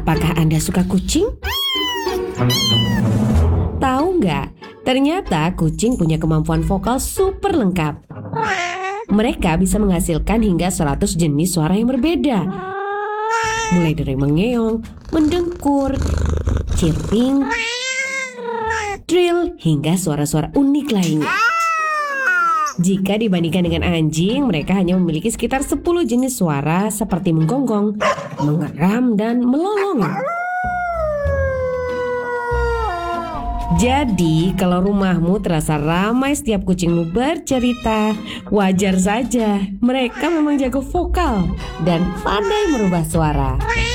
Apakah Anda suka kucing? Tahu nggak? Ternyata kucing punya kemampuan vokal super lengkap. Mereka bisa menghasilkan hingga 100 jenis suara yang berbeda. Mulai dari mengeong, mendengkur, chirping, trill, hingga suara-suara unik lainnya. Jika dibandingkan dengan anjing, mereka hanya memiliki sekitar 10 jenis suara seperti menggonggong, mengeram, dan melolong. Jadi, kalau rumahmu terasa ramai setiap kucingmu bercerita, wajar saja. Mereka memang jago vokal dan pandai merubah suara.